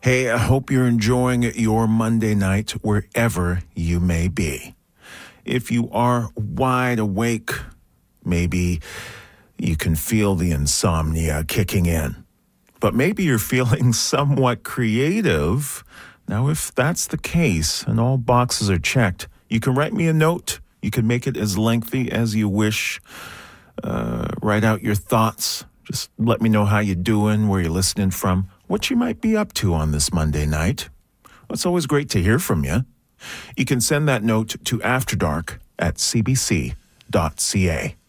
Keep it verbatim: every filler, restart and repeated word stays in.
Hey, I hope you're enjoying your Monday night wherever you may be. If you are wide awake, maybe you can feel the insomnia kicking in. But maybe you're feeling somewhat creative. Now, if that's the case and all boxes are checked, you can write me a note. You can make it as lengthy as you wish. Uh, write out your thoughts. Just let me know how you're doing, where you're listening from, what you might be up to on this Monday night. It's always great to hear from you. You can send that note to afterdark at c b c dot c a.